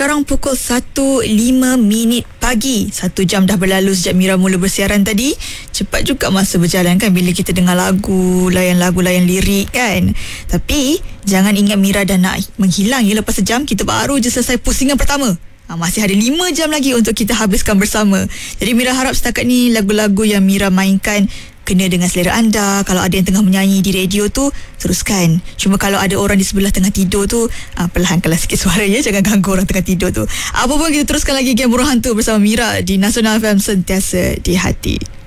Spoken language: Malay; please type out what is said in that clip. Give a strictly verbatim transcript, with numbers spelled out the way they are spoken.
sekarang pukul satu lima minit pagi. Satu jam dah berlalu sejak Mira mula bersiaran tadi. Cepat juga masa berjalan kan bila kita dengar lagu, layan lagu, layan lirik kan. Tapi jangan ingat Mira dah nak menghilang ya. Lepas sejam kita baru je selesai pusingan pertama. Ha, masih ada lima jam lagi untuk kita habiskan bersama. Jadi Mira harap setakat ni lagu-lagu yang Mira mainkan kena dengan selera anda. Kalau ada yang tengah menyanyi di radio tu, teruskan. Cuma kalau ada orang di sebelah tengah tidur tu, uh, perlahankanlah sikit suara ya. Jangan ganggu orang tengah tidur tu. Apa pun kita teruskan lagi Game Burung Hantu bersama Mira di Nasional F M, sentiasa di hati.